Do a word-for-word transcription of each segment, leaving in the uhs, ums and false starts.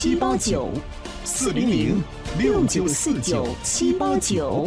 七八九四零零六九四九七八九。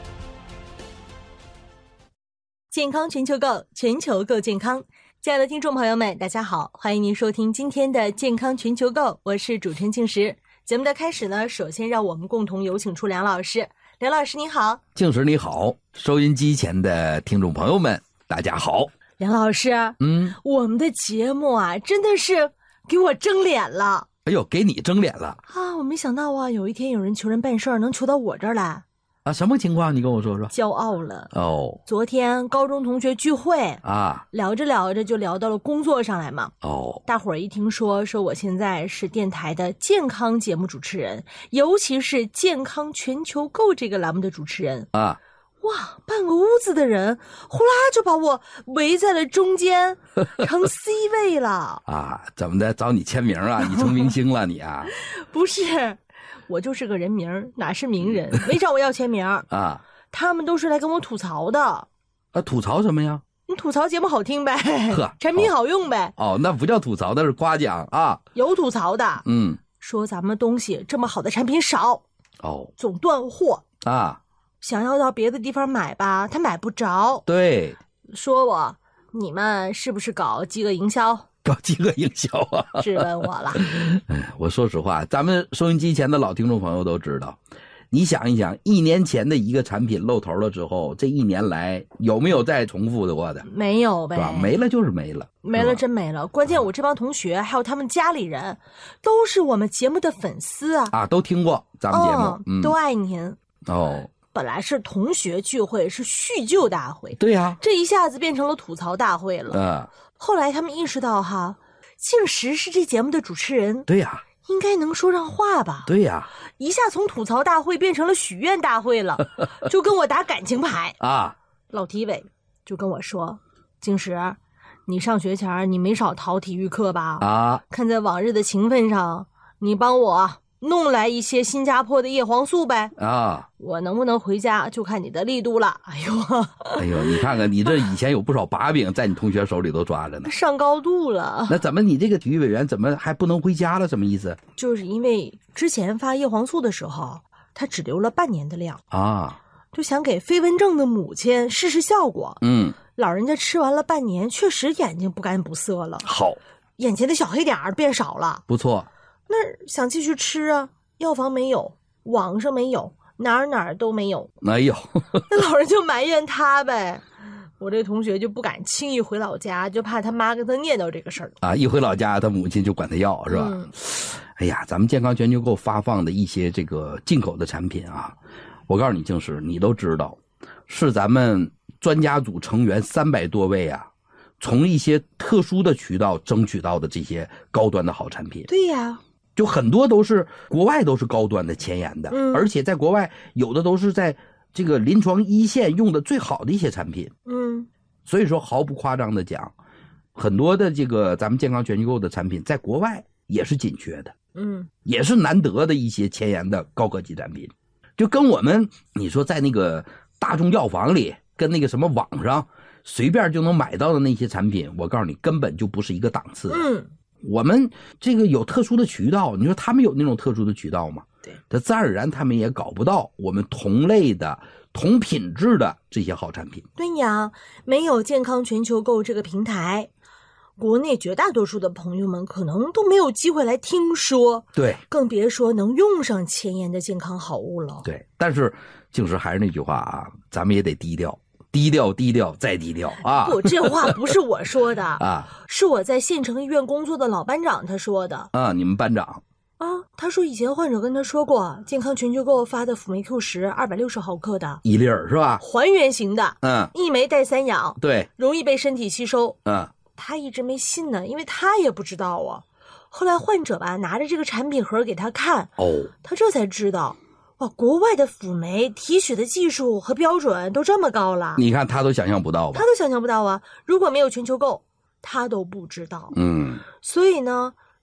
健康全球购，全球购健康。亲爱的听众朋友们，大家好，欢迎您收听今天的健康全球购，我是主持人静时。节目的开始呢，首先让我们共同有请出梁老师。梁老师你好。 静时你好，收音机前的听众朋友们大家好。 梁老师，嗯，我们的节目啊，真的是给我争脸了。 哎呦，给你争脸了啊！我没想到啊，有一天有人求人办事儿，能求到我这儿来啊！什么情况？你跟我说说。 骄傲了哦。 昨天高中同学聚会啊， 聊着聊着就聊到了工作上来嘛。 哦。 大伙儿一听说说我现在是电台的健康节目主持人，尤其是健康全球购这个栏目的主持人啊。 哇，半个屋子的人呼啦就把我围在了中间，成 C 位了啊！怎么的？找你签名啊？你成明星了你啊？ 不是，我就是个人名，哪是名人？没找我要签名啊！他们都是来跟我吐槽的。 啊，吐槽什么呀？ 你吐槽节目好听呗， 呵， 产品好用呗。 哦，那不叫吐槽，那是夸奖啊。 有吐槽的， 嗯， 说咱们东西这么好的产品少， 哦， 总断货啊。 想要到别的地方买吧，他买不着。 对， 说我你们是不是搞饥饿营销？ 搞饥饿营销啊？ 质问我了。 哎，我说实话，咱们收音机前的老听众朋友都知道，你想一想，一年前的一个产品露头了之后，这一年来有没有再重复的过的？ 没有呗， 是吧？没了就是没了， 没了真没了。关键我这帮同学还有他们家里人，都是我们节目的粉丝啊！ 啊，都听过咱们节目， 哦嗯、都爱您哦。 本来是同学聚会，是叙旧大会， 对呀、啊， 这一下子变成了吐槽大会了。 嗯， 后来他们意识到哈，静时是这节目的主持人， 对呀、啊， 应该能说上话吧？ 对呀、啊， 一下从吐槽大会变成了许愿大会了，就跟我打感情牌啊。 老体委就跟我说，静时，你上学前你没少逃体育课吧？ 啊， 看在往日的情分上，你帮我弄来一些新加坡的叶黄素呗啊！ 我能不能回家就看你的力度了。哎呦， 哎呦，你看看你这以前有不少把柄在你同学手里都抓着呢， 上高度了。 那怎么你这个体育委员怎么还不能回家了？什么意思？ 就是因为之前发叶黄素的时候，他只留了半年的量啊， 就想给飞蚊症的母亲试试效果。 嗯， 老人家吃完了半年，确实眼睛不干不涩了， 好， 眼前的小黑点变少了， 不错。 那想继续吃啊，药房没有，网上没有，哪儿哪儿都没有。 哎呦， 那老人就埋怨他呗。我这同学就不敢轻易回老家，就怕他妈跟他念叨这个事儿啊。一回老家，他母亲就管他要，是吧？嗯、哎呀，咱们健康全球购发放的一些这个进口的产品啊，我告诉你，静时，你都知道，是咱们专家组成员三百多位啊，从一些特殊的渠道争取到的这些高端的好产品。 对呀。 就很多都是国外都是高端的前沿的、 嗯、 而且在国外有的都是在这个临床一线用的最好的一些产品。 嗯， 所以说毫不夸张的讲，很多的这个咱们健康全球购的产品在国外也是紧缺的， 嗯， 也是难得的一些前沿的高科技产品。就跟我们你说在那个大众药房里跟那个什么网上随便就能买到的那些产品，我告诉你根本就不是一个档次的。 嗯， 我们这个有特殊的渠道，你说他们有那种特殊的渠道吗？ 对， 他自然而然他们也搞不到我们同类的同品质的这些好产品。 对呀，没有健康全球购这个平台，国内绝大多数的朋友们可能都没有机会来听说， 对， 更别说能用上前沿的健康好物了。 对，但是静时还是那句话啊，咱们也得低调。低调低调再低调啊！ 不，这话不是我说的啊， 是我在县城医院工作的老班长他说的啊。你们班长啊，他说以前患者跟他说过，健康全球购发的辅酶 Q 十二百六十毫克的一粒儿是吧？ 还原型的， 嗯， 一酶带三氧， 对， 容易被身体吸收。 嗯， 他一直没信呢，因为他也不知道啊。后来患者吧拿着这个产品盒给他看， 哦， 他这才知道。哇，国外的辅酶提取的技术和标准都这么高了， 你看他都想象不到吧？ 他都想象不到啊！如果没有全球购，他都不知道。 嗯， 所以呢，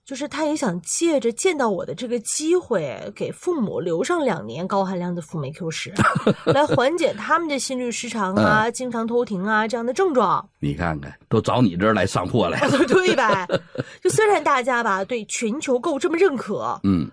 就是他也想借着见到我的这个机会，给父母留上两年高含量的辅酶 Q 十，来缓解他们的心律失常啊、嗯、经常偷停啊这样的症状。 你看看，都找你这儿来上货来了， 对吧？就虽然大家吧对全球购这么认可， 嗯，